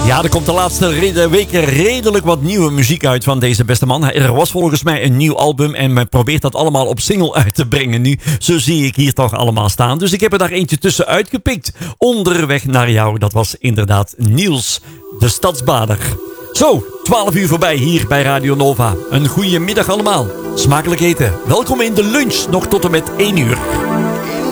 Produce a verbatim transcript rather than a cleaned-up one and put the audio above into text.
Ja, er komt de laatste weken redelijk wat nieuwe muziek uit van deze beste man. Er was volgens mij een nieuw album en men probeert dat allemaal op single uit te brengen nu. Zo zie ik hier toch allemaal staan. Dus ik heb er daar eentje tussen uitgepikt. Onderweg naar jou, dat was inderdaad Niels, de stadsbader. Zo, twaalf uur voorbij hier bij Radio Nova. Een goede middag allemaal. Smakelijk eten. Welkom in de lunch, nog tot en met één uur.